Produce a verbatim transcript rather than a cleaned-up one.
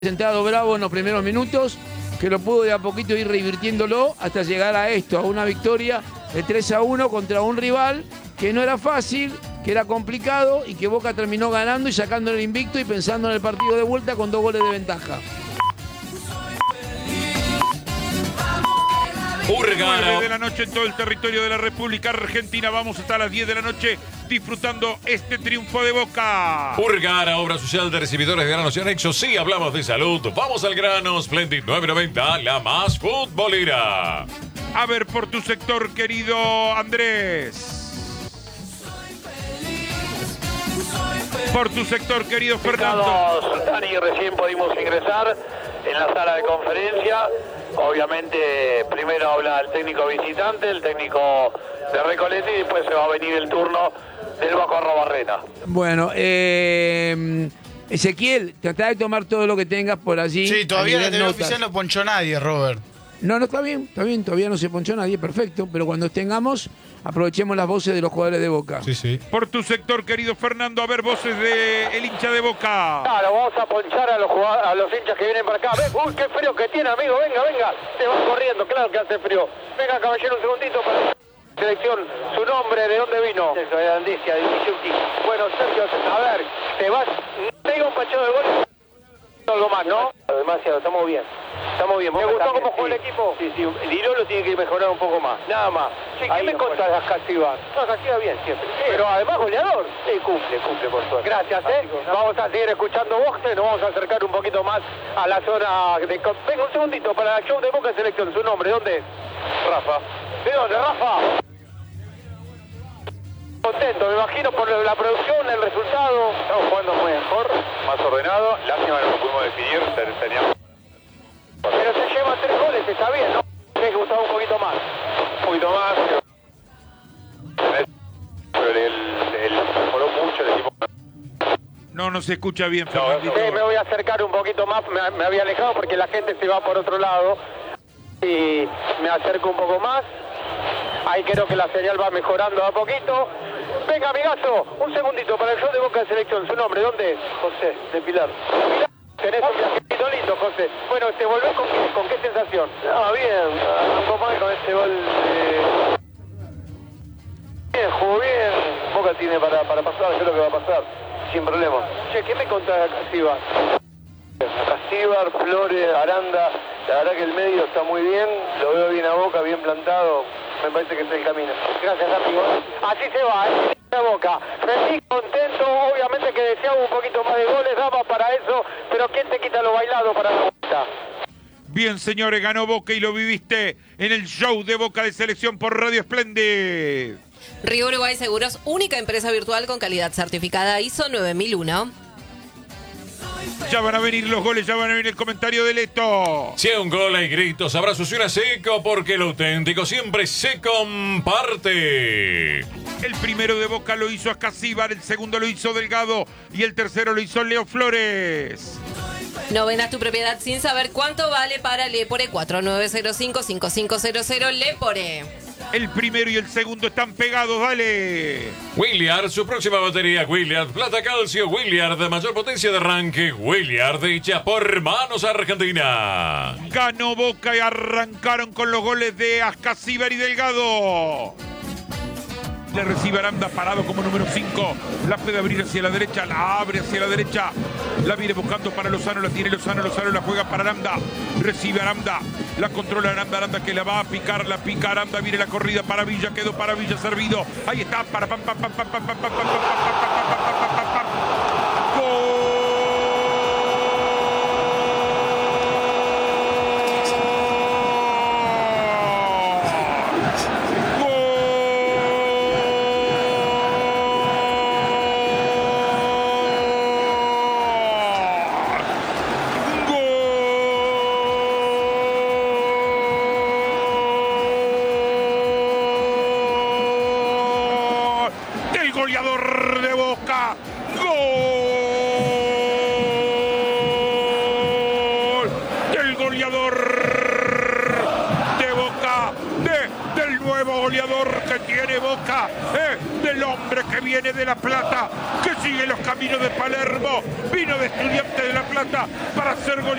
Sentado Bravo en los primeros minutos, que lo pudo de a poquito ir revirtiéndolo hasta llegar a esto, a una victoria de tres a uno contra un rival que no era fácil, que era complicado y que Boca terminó ganando y sacando el invicto y pensando en el partido de vuelta con dos goles de ventaja. nueve de la noche en todo el territorio de la República Argentina. Vamos hasta las diez de la noche disfrutando este triunfo de Boca. Urgara, obra social de recibidores de granos y anexos. Sí, hablamos de salud. Vamos al grano. Splendid nueve noventa, la más futbolera. A ver por tu sector, querido Andrés. Por tu sector, querido Fernando. Dani, recién pudimos ingresar en la sala de conferencia. Obviamente, primero habla el técnico visitante, el técnico de Recoleta, y después se va a venir el turno del Baco Arrobarrena. Bueno, eh, Ezequiel, tratá de tomar todo lo que tengas por allí. Sí, todavía la nivel T V notas. oficial no ponchó nadie, Robert. No, no, está bien, está bien, todavía no se ponchó nadie, perfecto, pero cuando tengamos, aprovechemos las voces de los jugadores de Boca. Sí, sí. Por tu sector, querido Fernando, a ver voces de el hincha de Boca. Claro, vamos a ponchar a los jugadores, a los hinchas que vienen para acá. Ven, uy, qué frío que tiene, amigo, venga, venga. Se va corriendo, claro que hace frío. Venga, caballero, un segundito para la selección. Su nombre, ¿de dónde vino? De Andicia, de Michuki. Bueno, Sergio, a ver, te vas, no te digo un pachado de gol. Algo más, ¿no? Demasiado, estamos bien. Estamos bien. ¿Te gustó cómo jugó el equipo? Sí, sí. Dilolo tiene que mejorar un poco más. Nada más. Sí, ¿qué me contás de Ascasibar? No, Ascasibar bien siempre. Sí. Pero además goleador. Sí, cumple, cumple por suerte. Gracias, ¿eh? Vamos a seguir escuchando boxes, nos vamos a acercar un poquito más a la zona de... Venga, un segundito para el show de Boca Selección. ¿Su nombre? ¿Dónde? Rafa. ¿De dónde, Rafa? Contento, me imagino, por la producción, el resultado. Estamos jugando muy mejor, más ordenado. Lástima que no pudimos definir, teníamos... Pero se lleva tres goles, está bien, ¿no? Tiene que gustar un poquito más. Un poquito más. Pero el, el, mejoró mucho el equipo. No, no se escucha bien, No, Fernandito. sí, me voy a acercar un poquito más, me, me había alejado porque la gente se va por otro lado. Y me acerco un poco más. Ahí creo que la señal va mejorando a poquito. Venga, amigazo, un segundito para el show de Boca de Selección. ¿Su nombre? ¿Dónde? José, de Pilar. Pilar. Tenés un viajecito lindo, José. Bueno, ¿te volvés con, con qué sensación? Ah, bien, un poco más con este gol. Eh... Bien, jugó bien. Boca tiene para, para pasar, yo lo que va a pasar, sin problema. Che, ¿qué me contás de Acasíbar? Acasíbar, Flores, Aranda, la verdad que el medio está muy bien, lo veo bien a Boca, bien plantado, me parece que es el camino. Gracias, amigo. Así se va, ¿eh? A Boca. Feliz, contento, obviamente que deseaba un poquito más de goles, daba para eso, pero ¿quién te quita lo bailado para la vuelta? Bien, señores, ganó Boca y lo viviste en el show de Boca de Selección por Radio Splendid. Río Uruguay Seguros, única empresa virtual con calidad certificada I S O nueve mil uno. Ya van a venir los goles, ya van a venir el comentario de Leto. Si hay un gol hay gritos, abrazos y una seco, porque lo auténtico siempre se comparte. El primero de Boca lo hizo Ascasíbar, el segundo lo hizo Delgado y el tercero lo hizo Leo Flores. No vendas tu propiedad sin saber cuánto vale para Lepore. Cuatro nueve cero cinco, cinco cinco cero cero Lepore. El primero y el segundo están pegados, dale. Williard, su próxima batería, Williard, plata calcio, Williard, de mayor potencia de arranque, Williard, hecha por Manos Argentina. Ganó Boca y arrancaron con los goles de Ascasíbar y Delgado. Le recibe Aranda parado como número cinco. La puede abrir hacia la derecha, la abre hacia la derecha. La viene buscando para Lozano, la tiene Lozano, Lozano la juega para Aranda. Recibe Aranda, la controla Aranda, Aranda que la va a picar, la pica Aranda, viene la corrida para Villa, quedó para Villa servido. Ahí está, para pam pam pam pam pam pam pam pam pam pam pam pam. ¡Gol! Goleador de Boca, gol del goleador de Boca, de, del nueve. nuevo goleador que tiene Boca, eh, del hombre que viene de La Plata, que sigue los caminos de Palermo, vino de Estudiantes de La Plata para ser goleador.